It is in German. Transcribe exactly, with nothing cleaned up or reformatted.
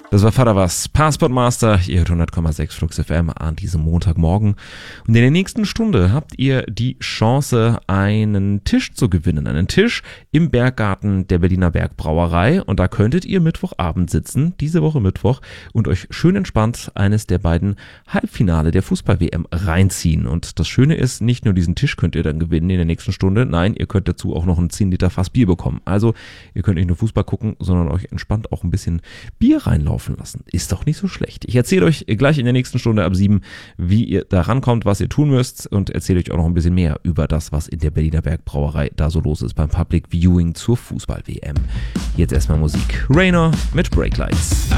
Das war Vater was, Passport Master, ihr hört hundert Komma sechs Flux F M an diesem Montagmorgen. Und in der nächsten Stunde habt ihr die Chance, einen Tisch zu gewinnen. Einen Tisch im Berggarten der Berliner Bergbrauerei. Und da könntet ihr Mittwochabend sitzen, diese Woche Mittwoch, und euch schön entspannt eines der beiden Halbfinale der Fußball-W M reinziehen. Und das Schöne ist, nicht nur diesen Tisch könnt ihr dann gewinnen in der nächsten Stunde, nein, ihr könnt dazu auch noch ein zehn Liter Fass Bier bekommen. Also ihr könnt nicht nur Fußball gucken, sondern euch entspannt auch ein bisschen Bier reinlaufen lassen. Ist doch nicht so schlecht. Ich erzähle euch gleich in der nächsten Stunde ab sieben, wie ihr da rankommt, was ihr tun müsst, und erzähle euch auch noch ein bisschen mehr über das, was in der Berliner Bergbrauerei da so los ist beim Public Viewing zur Fußball-W M. Jetzt erstmal Musik. Rainer mit Breaklights.